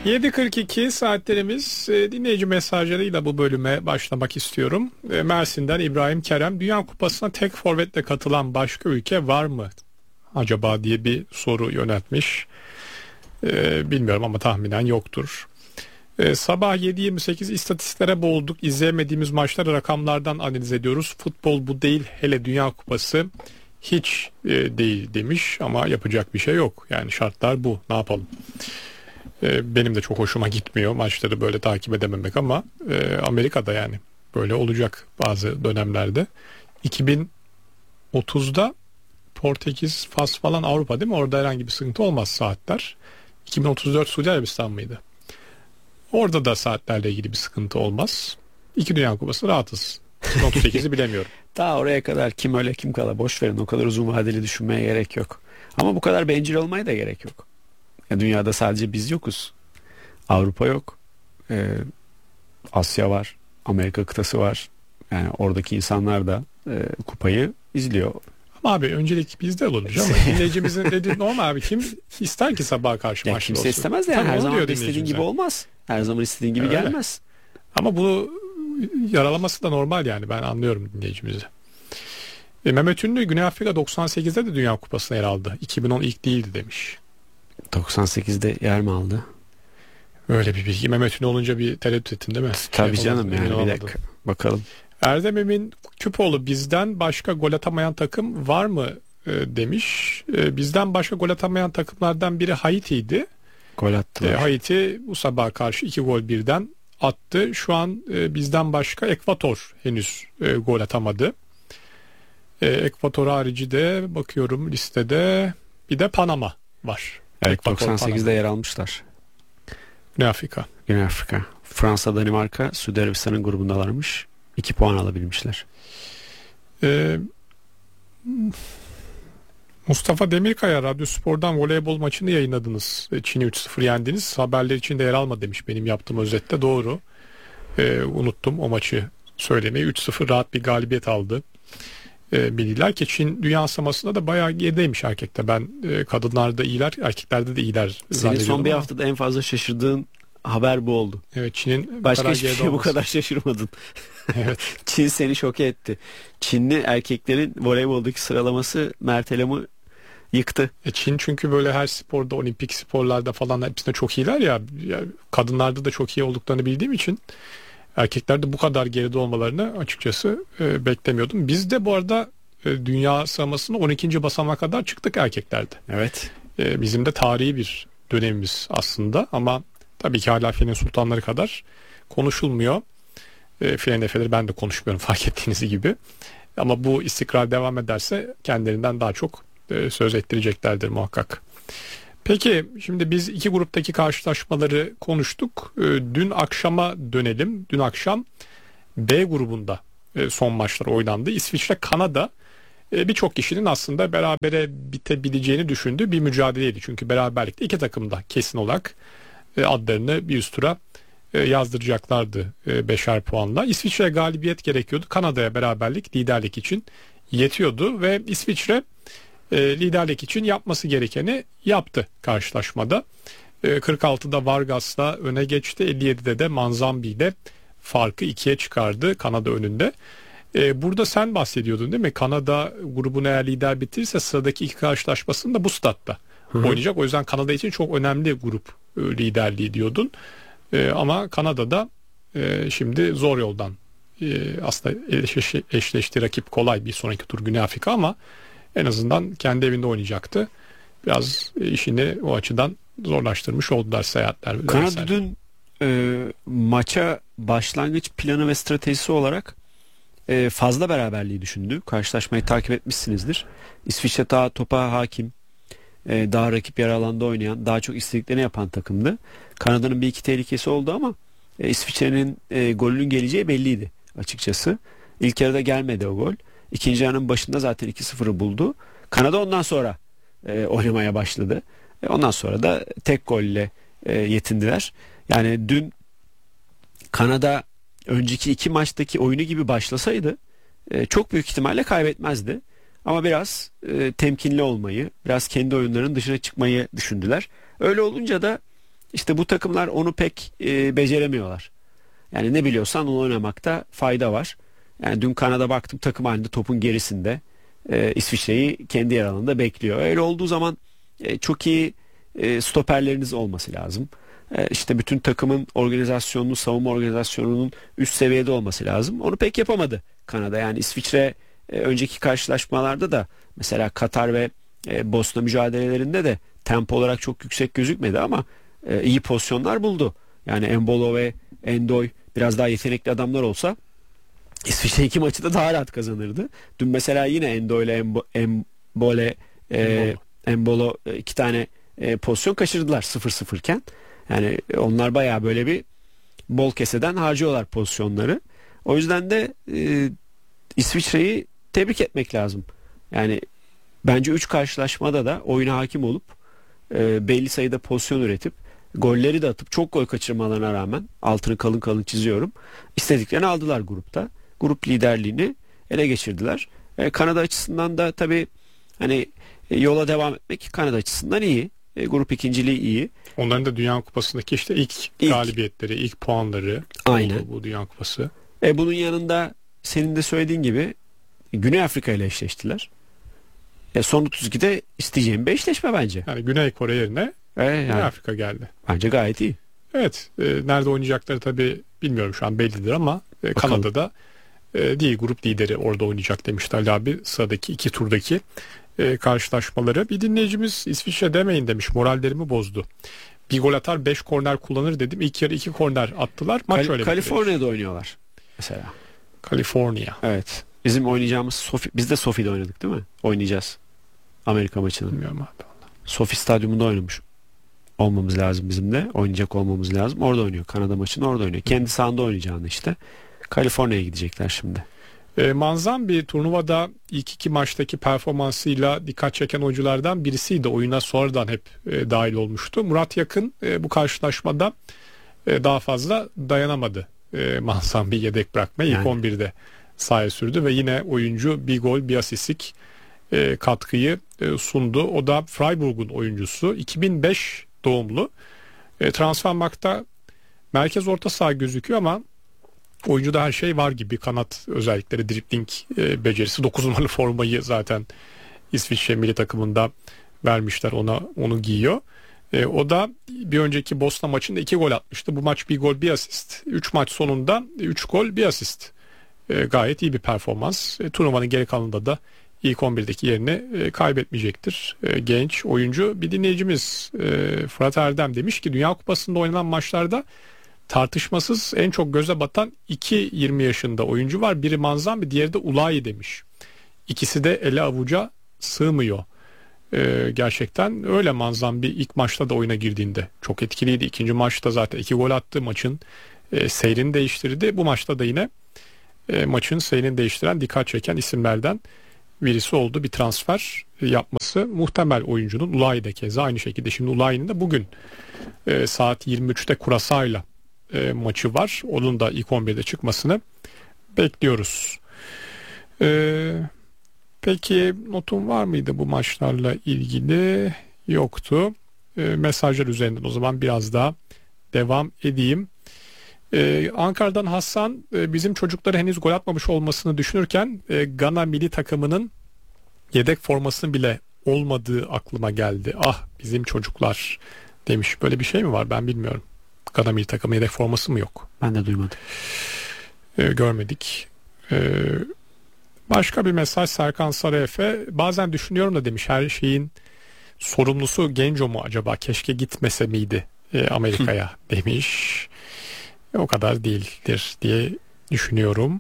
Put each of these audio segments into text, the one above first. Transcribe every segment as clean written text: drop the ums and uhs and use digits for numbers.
7.42 saatlerimiz. Dinleyici mesajlarıyla bu bölüme başlamak istiyorum. Mersin'den İbrahim Kerem, Dünya Kupası'na tek forvetle katılan başka ülke var mı acaba diye bir soru yöneltmiş. Bilmiyorum ama tahminen yoktur. Sabah 7.28 istatistiklere boğulduk. İzleyemediğimiz maçları rakamlardan analiz ediyoruz. Futbol bu değil, hele Dünya Kupası hiç değil demiş ama yapacak bir şey yok. Yani şartlar bu, ne yapalım. Benim de çok hoşuma gitmiyor maçları böyle takip edememek ama Amerika'da yani böyle olacak bazı dönemlerde. 2030'da Portekiz, Fas falan Avrupa değil mi? Orada herhangi bir sıkıntı olmaz saatler. 2034 Suudi Arabistan mıydı? Orada da saatlerle ilgili bir sıkıntı olmaz. İki Dünya Kupası rahatız. 38'i bilemiyorum. Daha oraya kadar kim öyle kim kala boş verin, o kadar uzun vadeli düşünmeye gerek yok. Ama bu kadar bencil olmaya da gerek yok. Ya dünyada sadece biz yokuz. Avrupa yok. Asya var. Amerika kıtası var. Yani oradaki insanlar da kupayı izliyor. Ama abi öncelik bizde olur ama dinleyicimizin dediği normal abi, kim ister ki sabaha karşı maçlı olsun? Kimse istemez de yani her zaman istediğin gibi olmaz. Her zaman istediğin gibi öyle gelmez. Ama bu yaralaması da normal yani, ben anlıyorum dinleyicimizi. Mehmet Ünlü, Güney Afrika 98'de de Dünya Kupası'na yer aldı. 2010 ilk değildi demiş. 98'de yer mi aldı? Öyle bir bilgi. Mehmet Ünlü olunca bir tereddüt ettin değil mi? Tabii canım, yani bir dakika bakalım. Erdem Emin Küpoğlu, bizden başka gol atamayan takım var mı demiş. Bizden başka gol atamayan takımlardan biri Haiti'ydi. Gol attılar. Haiti bu sabah karşı 2 gol birden attı. Şu an bizden başka Ekvator henüz gol atamadı. Ekvator harici de bakıyorum listede bir de Panama var. Evet, Ekvator, 98'de Panama. yer almışlar. Güney Afrika. Güney Afrika. Fransa, Danimarka, Suudi Arabistan'ın grubundalarmış. 2 puan alabilmişler. Mustafa Demirkaya, Radyo Spor'dan voleybol maçını yayınladınız. Çin'i 3-0 yendiniz. Haberler içinde yer alma demiş benim yaptığım özette. Doğru. Unuttum o maçı söylemeyi. 3-0 rahat bir galibiyet aldı. Bildiler ki Çin dünya aşamasında da bayağı gerideymiş erkekte. Ben kadınlarda iyiler, erkeklerde de iyiler senin son bir haftada en fazla şaşırdığın haber bu oldu. Evet, Çin'in başka hiçbir şeye bu kadar şaşırmadın. Evet. Çin seni şoke etti. Çinli erkeklerin voleyboldaki sıralaması Mert Elam'ı yıktı. Çin çünkü böyle her sporda, olimpik sporlarda falan hepsinde çok iyiler ya. Kadınlarda da çok iyi olduklarını bildiğim için erkeklerde bu kadar geride olmalarını açıkçası beklemiyordum. Biz de bu arada dünya sıralamasının 12. basamağa kadar çıktık erkeklerde. Evet. Bizim de tarihi bir dönemimiz aslında ama tabii ki hala Filenin Sultanları kadar konuşulmuyor. Filenin Efeleri ben de konuşmuyorum fark ettiğiniz gibi. Ama bu istikrar devam ederse kendilerinden daha çok söz ettireceklerdir muhakkak. Peki şimdi biz iki gruptaki karşılaşmaları konuştuk. Dün akşama dönelim. Dün akşam B grubunda son maçlar oynandı. İsviçre Kanada birçok kişinin aslında berabere bitebileceğini düşündüğü bir mücadeleydi. Çünkü beraberlikte iki takım da kesin olarak adlarını bir üst tura yazdıracaklardı 5'er puanla. İsviçre galibiyet gerekiyordu. Kanada'ya beraberlik liderlik için yetiyordu ve İsviçre liderlik için yapması gerekeni yaptı karşılaşmada. 46'da Vargas'la öne geçti. 57'de de Manzambi ile farkı 2'ye çıkardı Kanada önünde. Burada sen bahsediyordun değil mi? Kanada grubunu eğer lider bitirirse sıradaki iki karşılaşmasını da bu statta oynayacak. O yüzden Kanada için çok önemli grup liderliği diyordun. Ama Kanada'da şimdi zor yoldan aslında eşleştiği rakip kolay bir sonraki tur Güney Afrika ama en azından kendi evinde oynayacaktı. Biraz işini o açıdan zorlaştırmış oldular seyahatler. Kanada dün maça başlangıç planı ve stratejisi olarak fazla beraberliği düşündü. Karşılaşmayı takip etmişsinizdir. İsviçre daha topa hakim, daha rakip yarı alanda oynayan, daha çok istediklerini yapan takımdı. Kanada'nın bir iki tehlikesi oldu ama İsviçre'nin golünün geleceği belliydi açıkçası. İlk yarıda gelmedi o gol. İkinci yarının başında zaten 2-0'ı buldu. Kanada ondan sonra oynamaya başladı. Ondan sonra da tek golle yetindiler. Yani dün Kanada önceki iki maçtaki oyunu gibi başlasaydı çok büyük ihtimalle kaybetmezdi. Ama biraz temkinli olmayı, biraz kendi oyunlarının dışına çıkmayı düşündüler. Öyle olunca da İşte bu takımlar onu pek beceremiyorlar. Yani ne biliyorsan onu oynamakta fayda var. Yani dün Kanada baktım takım halinde topun gerisinde. İsviçre'yi kendi yer alanında bekliyor. Öyle olduğu zaman çok iyi stoperleriniz olması lazım. İşte bütün takımın organizasyonunu, savunma organizasyonunun üst seviyede olması lazım. Onu pek yapamadı Kanada. Yani İsviçre önceki karşılaşmalarda da mesela Katar ve Bosna mücadelelerinde de tempo olarak çok yüksek gözükmedi ama iyi pozisyonlar buldu. Yani Embolo ve Endoy biraz daha yetenekli adamlar olsa İsviçre iki maçı da daha rahat kazanırdı. Dün mesela yine Endo ile Embolo iki tane pozisyon kaçırdılar 0-0 iken. Yani onlar bayağı böyle bir bol keseden harcıyorlar pozisyonları. O yüzden de İsviçre'yi tebrik etmek lazım. Yani bence 3 karşılaşmada da oyuna hakim olup belli sayıda pozisyon üretip golleri de atıp çok gol kaçırmalarına rağmen altını kalın kalın çiziyorum. İstediklerini aldılar grupta. Grup liderliğini ele geçirdiler. Kanada açısından da tabii hani yola devam etmek Kanada açısından iyi. Grup ikinciliği iyi. Onların da Dünya Kupası'ndaki işte ilk galibiyetleri, ilk puanları. Aynen. Oldu bu Dünya Kupası. Bunun yanında senin de söylediğin gibi Güney Afrika ile eşleştiler. Son 32'de isteyeceğim bir eşleşme bence. Yani Güney Kore yerine Güney Yani, Afrika geldi. bence gayet iyi. Evet. Nerede oynayacakları tabii bilmiyorum şu an bellidir ama Kanada'da değil, grup lideri orada oynayacak demişti Ali abi. Sıradaki iki turdaki karşılaşmaları. Bir dinleyicimiz İsviçre demeyin demiş. Morallerimi bozdu. Bir gol atar 5 korner kullanır dedim. İlk yarı 2 korner attılar. Maç öyle Kaliforniya'da oynuyorlar mesela. Kaliforniya. Evet. Bizim oynayacağımız biz de Sofi'de oynadık değil mi? Oynayacağız. Amerika maçını. Bilmiyorum abi. Sofi Stadyumunda oynamış olmamız lazım bizim de. Oynayacak olmamız lazım. Orada oynuyor. Kanada maçını orada oynuyor. Kendi sahanda oynayacağını işte. Kaliforniya'ya gidecekler şimdi. Manzambi turnuvada ilk iki maçtaki performansıyla dikkat çeken oyunculardan birisiydi. Oyuna sonradan hep dahil olmuştu. Murat Yakın bu karşılaşmada daha fazla dayanamadı. Manzambi yedek bırakmaya ilk 11'de sahaya sürdü ve yine oyuncu bir gol bir asistlik katkıyı sundu. O da Freiburg'un oyuncusu. 2005 doğumlu. Transfermarkt'ta merkez orta saha gözüküyor ama oyuncuda her şey var gibi. Kanat özellikleri, dribling becerisi. 9 numaralı formayı zaten İsviçre milli takımında vermişler ona, onu giyiyor. O da bir önceki Bosna maçında 2 gol atmıştı. Bu maç 1 gol 1 asist. 3 maç sonunda 3 gol 1 asist. Gayet iyi bir performans. Turnuvanın geri kalanında da ilk 11'deki yerini kaybetmeyecektir. Genç oyuncu. Bir dinleyicimiz Fırat Erdem demiş ki Dünya Kupası'nda oynanan maçlarda tartışmasız en çok göze batan 2 20 yaşında oyuncu var. Biri Manzambi, diğeri de Ulayi demiş. İkisi de ele avuca sığmıyor. Gerçekten öyle. Manzambi ilk maçta da oyuna girdiğinde çok etkiliydi. İkinci maçta zaten 2 gol attı. Maçın seyrini değiştirdi. Bu maçta da yine maçın seyrini değiştiren, dikkat çeken isimlerden birisi oldu. Bir transfer yapması muhtemel oyuncunun. Ulayi de keza aynı şekilde. Şimdi Ulayi'nin de bugün saat 23'te Curaçao'yla maçı var. Onun da ilk 11'de çıkmasını bekliyoruz. Peki notun var mıydı bu maçlarla ilgili? Yoktu. Mesajlar üzerinden o zaman biraz daha devam edeyim. Ankara'dan Hasan bizim çocukları henüz gol atmamış olmasını düşünürken Gana milli takımının yedek formasının bile olmadığı aklıma geldi. Ah bizim çocuklar demiş. Böyle bir şey mi var, ben bilmiyorum. Gana milli takımı yedek forması mı yok? Ben de duymadım. Görmedik. Başka bir mesaj Serkan Sarıefe. Bazen düşünüyorum da demiş, her şeyin sorumlusu Genco mu acaba? Keşke gitmese miydi Amerika'ya demiş. O kadar değildir diye düşünüyorum.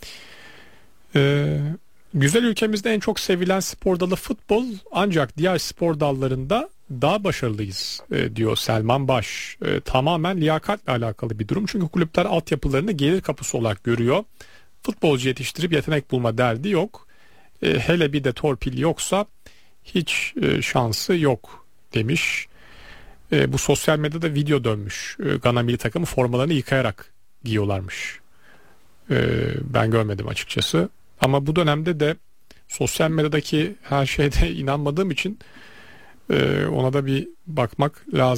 Güzel ülkemizde en çok sevilen spor dalı futbol, ancak diğer spor dallarında daha başarılıyız diyor Selman Baş. Tamamen liyakatle alakalı bir durum. Çünkü kulüpler altyapılarını gelir kapısı olarak görüyor. Futbolcu yetiştirip yetenek bulma derdi yok. Hele bir de torpil yoksa hiç şansı yok demiş. Bu sosyal medyada video dönmüş. Gana milli takımı formalarını yıkayarak giyiyorlarmış. Ben görmedim açıkçası. Ama bu dönemde de sosyal medyadaki her şeyde inanmadığım için ona da bir bakmak lazım.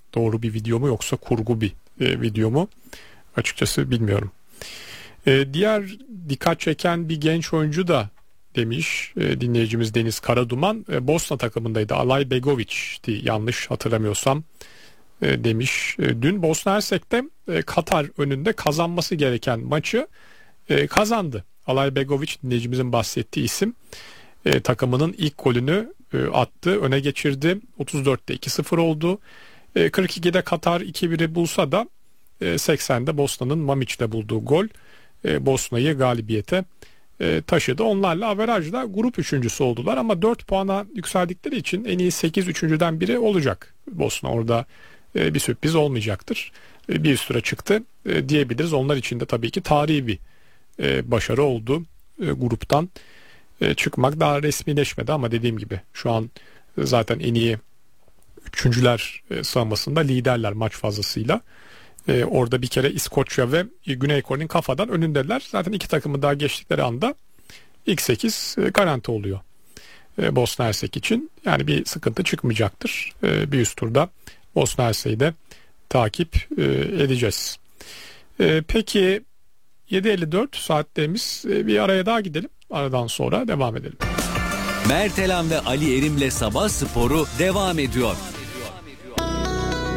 doğru bir video mu yoksa kurgu bir video mu? Açıkçası bilmiyorum. Diğer dikkat çeken bir genç oyuncu da demiş dinleyicimiz Deniz Karaduman. Bosna takımındaydı. Alay Begoviç'ti yanlış hatırlamıyorsam demiş. Dün Bosna Hersek'te Katar önünde kazanması gereken maçı kazandı. Alay Begoviç dinleyicimizin bahsettiği isim takımının ilk golünü attı. Öne geçirdi. 34'te 2-0 oldu. 42'de Katar 2-1'i bulsa da 80'de Bosna'nın Mamić'le bulduğu gol Bosna'yı galibiyete taşıdı. Onlarla averajda grup üçüncüsü oldular ama 4 puana yükseldikleri için en iyi 8 üçüncüden biri olacak Bosna. Orada bir sürpriz olmayacaktır. Bir üst tura çıktı diyebiliriz. Onlar için de tabii ki tarihi bir başarı oldu. Gruptan çıkmak daha resmileşmedi ama dediğim gibi şu an zaten en iyi üçüncüler sıralamasında liderler maç fazlasıyla. Orada bir kere İskoçya ve Güney Kore'nin kafadan önündeler. Zaten iki takımı daha geçtikleri anda ilk 8 garanti oluyor Bosna Hersek için. Yani bir sıkıntı çıkmayacaktır. Bir üst turda Bosna Hersek'i de takip edeceğiz. Peki 7.54 saatlerimiz, bir araya daha gidelim. Aradan sonra devam edelim. Mert Elan ve Ali Erim'le Sabah Sporu devam ediyor.